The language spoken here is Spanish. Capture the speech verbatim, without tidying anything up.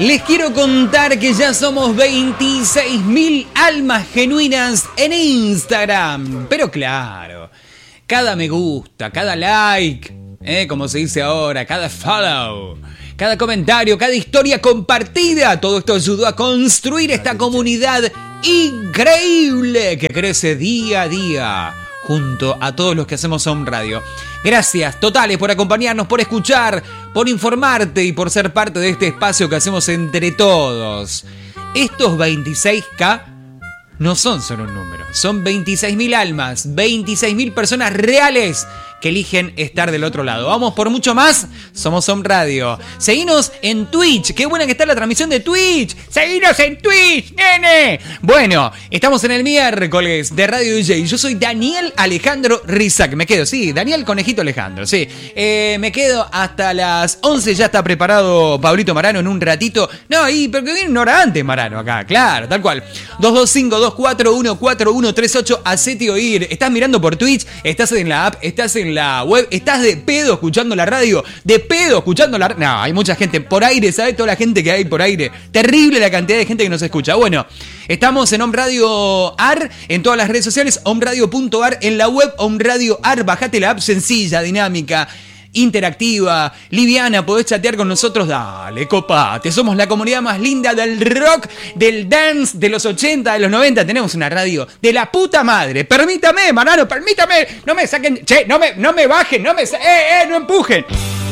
Les quiero contar que ya somos veintiséis mil almas genuinas en Instagram. Pero claro, cada me gusta, cada like, eh, como se dice ahora, cada follow, cada comentario, cada historia compartida, todo esto ayudó a construir esta comunidad increíble que crece día a día junto a todos los que hacemos Home Radio. Gracias totales por acompañarnos, por escuchar, por informarte y por ser parte de este espacio que hacemos entre todos. Estos veintiséis mil no son solo un número, son veintiséis mil almas, veintiséis mil personas reales que eligen estar del otro lado. Vamos por mucho más, somos Home Radio. Seguinos en Twitch, qué buena que está la transmisión de Twitch. Seguinos en Twitch, nene. Bueno, estamos en el miércoles de Radio D J. Yo soy Daniel Alejandro Rizak. Me quedo, sí, Daniel Conejito Alejandro, sí. Eh, me quedo hasta las once, ya está preparado Pablito Marano en un ratito. No, y pero que viene una hora antes Marano acá, claro, tal cual. dos dos cinco, dos cuatro uno, cuatro uno tres ocho, hacete oír. Estás mirando por Twitch, estás en la app, estás en la web, estás de pedo escuchando la radio, de pedo escuchando la... No, hay mucha gente por aire, ¿sabes? Toda la gente que hay por aire. Terrible la cantidad de gente que nos escucha. Bueno, estamos en Home Radio A R, en todas las redes sociales, homeradio punto a r, en la web Home Radio A R, bajate la app, sencilla, dinámica, interactiva, liviana, podés chatear con nosotros, dale, copate, somos la comunidad más linda del rock, del dance, de los ochenta, de los noventa, tenemos una radio de la puta madre, permítame, Marano, permítame, no me saquen, che, no me, no me bajen, no me, eh, eh, no empujen.